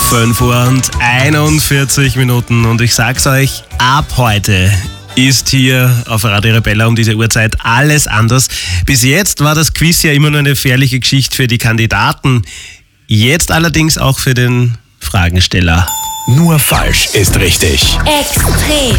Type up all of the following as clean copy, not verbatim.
5:41 und ich sag's euch, ab heute ist hier auf Radio Rebella um diese Uhrzeit alles anders. Bis jetzt war das Quiz ja immer nur eine gefährliche Geschichte für die Kandidaten, jetzt allerdings auch für den Fragensteller. Nur falsch ist richtig. Extrem.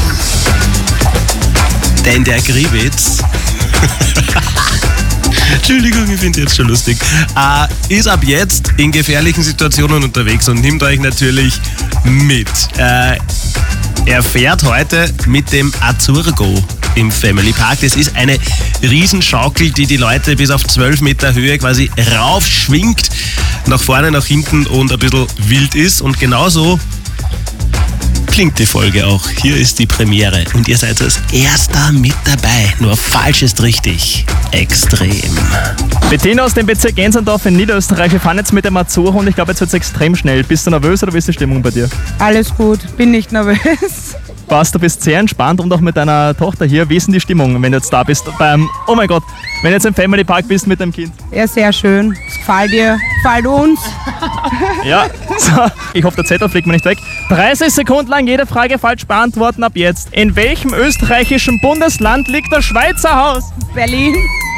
Denn der Gribitz Entschuldigung, ich finde jetzt schon lustig. Ist ab jetzt in gefährlichen Situationen unterwegs und nimmt euch natürlich mit. Er fährt heute mit dem Azurgo im Family Park. Das ist eine Riesenschaukel, die Leute bis auf 12 Meter Höhe quasi raufschwingt, nach vorne, nach hinten und ein bisschen wild ist. Und genauso klingt die Folge auch. Hier ist die Premiere und ihr seid als Erster mit dabei. Nur falsch ist richtig. Extrem. Bettina aus dem Bezirk Gensendorf in Niederösterreich. Wir fahren jetzt mit dem Azurgo und ich glaube, jetzt wird es extrem schnell. Bist du nervös oder wie ist die Stimmung bei dir? Alles gut, bin nicht nervös. Passt, du bist sehr entspannt und auch mit deiner Tochter hier. Wie ist denn die Stimmung, wenn du jetzt da bist beim, oh mein Gott, wenn du jetzt im Family Park bist mit dem Kind? Ja, sehr schön. Es gefällt dir, gefällt uns. Ja, so, ich hoffe, der Zettel fliegt mir nicht weg. 30 Sekunden lang jede Frage falsch beantworten ab jetzt. In welchem österreichischen Bundesland liegt das Schweizer Haus? Berlin.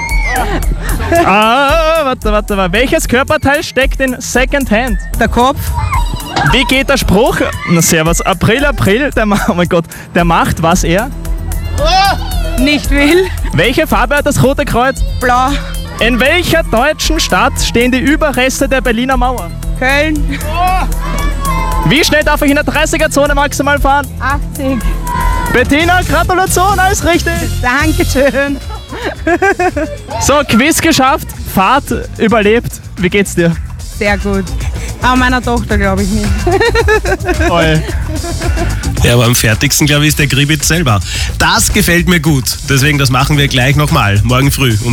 Warte. Welches Körperteil steckt in Second Hand? Der Kopf. Wie geht der Spruch? Na servus, April, oh mein Gott, der macht, was er? Nicht will. Welche Farbe hat das Rote Kreuz? Blau. In welcher deutschen Stadt stehen die Überreste der Berliner Mauer? Köln. Wie schnell darf ich in der 30er-Zone maximal fahren? 80. Bettina, Gratulation, alles richtig. Dankeschön. So, Quiz geschafft, Fahrt überlebt. Wie geht's dir? Sehr gut. Aber meiner Tochter glaube ich nicht. Toll. Ja, aber am fertigsten, glaube ich, ist der Gribitz selber. Das gefällt mir gut. Deswegen, das machen wir gleich nochmal. Morgen früh um